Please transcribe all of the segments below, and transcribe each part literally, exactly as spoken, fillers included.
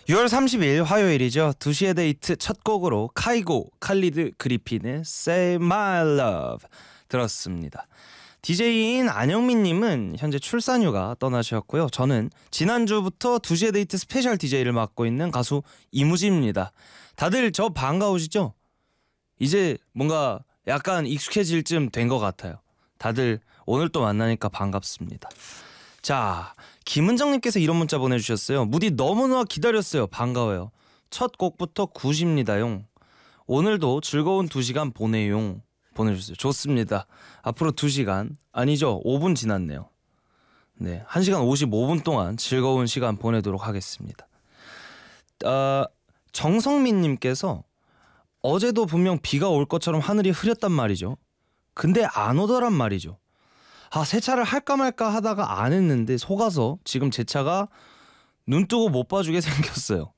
유월 삼십일 화요일이죠. 두 시의 데이트 첫 곡으로 카이고 칼리드 그리핀의 Say My Love 들었습니다. 디제이인 안영민님은 현재 출산휴가 떠나셨고요. 저는 지난주부터 두 시의 데이트 스페셜 디제이를 맡고 있는 가수 이무지입니다. 다들 저 반가우시죠? 이제 뭔가 약간 익숙해질 쯤 된 것 같아요. 다들 오늘 또 만나니까 반갑습니다. 자, 김은정님께서 이런 문자 보내주셨어요. 무디 너무나 기다렸어요. 반가워요. 첫 곡부터 굿입니다용. 오늘도 즐거운 두 시간 보내용 보내주셨어요. 좋습니다. 앞으로 두 시간 아니죠, 오 분 지났네요. 네, 한 시간 오십오 분 동안 즐거운 시간 보내도록 하겠습니다. 어, 정성민님께서 어제도 분명 비가 올 것처럼 하늘이 흐렸단 말이죠. 근데 안 오더란 말이죠. 아, 세차를 할까 말까 하다가 안 했는데 속아서 지금 제 차가 눈 뜨고 못 봐주게 생겼어요.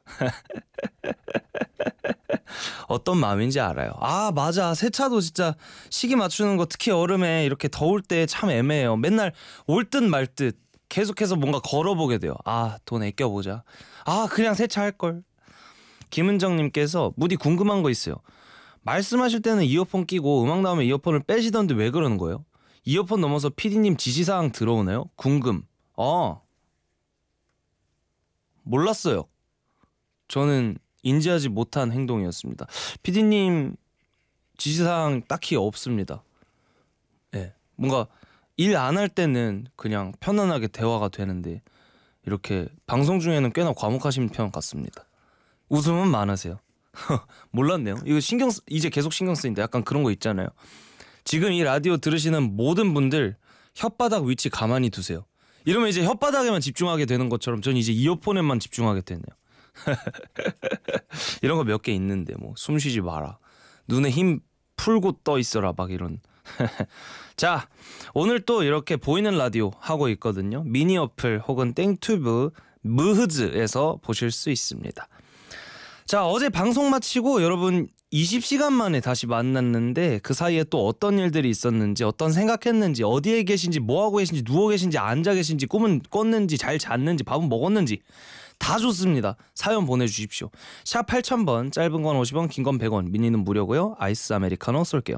어떤 마음인지 알아요. 아, 맞아. 세차도 진짜 시기 맞추는 거, 특히 여름에 이렇게 더울 때 참 애매해요. 맨날 올 듯 말 듯 계속해서 뭔가 걸어보게 돼요. 아, 돈 아껴보자. 아, 그냥 세차할걸. 김은정님께서 무디 궁금한 거 있어요. 말씀하실 때는 이어폰 끼고 음악 나오면 이어폰을 빼시던데 왜 그러는 거예요? 이어폰 넘어서 피디님 지시사항 들어오나요? 궁금. 어, 몰랐어요. 저는 인지하지 못한 행동이었습니다. 피디님 지시사항 딱히 없습니다. 네, 뭔가 일 안 할 때는 그냥 편안하게 대화가 되는데 이렇게 방송 중에는 꽤나 과묵하신 편 같습니다. 웃음은 많으세요. 몰랐네요. 이거 신경 쓰, 이제 계속 신경 쓰인다. 약간 그런 거 있잖아요. 지금 이 라디오 들으시는 모든 분들 혓바닥 위치 가만히 두세요. 이러면 이제 혓바닥에만 집중하게 되는 것처럼 전 이제 이어폰에만 집중하게 되네요. 이런 거 몇 개 있는데 뭐 숨 쉬지 마라, 눈에 힘 풀고 떠 있어라, 막 이런. 자, 오늘 또 이렇게 보이는 라디오 하고 있거든요. 미니 어플 혹은 땡튜브 무흐즈에서 보실 수 있습니다. 자, 어제 방송 마치고 여러분 이십 시간 만에 다시 만났는데 그 사이에 또 어떤 일들이 있었는지, 어떤 생각했는지, 어디에 계신지, 뭐하고 계신지, 누워 계신지, 앉아 계신지, 꿈은 꿨는지, 잘 잤는지, 밥은 먹었는지 다 좋습니다. 사연 보내주십시오. 샵 팔천 번, 짧은 건 오십 원, 긴 건 백 원, 미니는 무료고요. 아이스 아메리카노 쏠게요.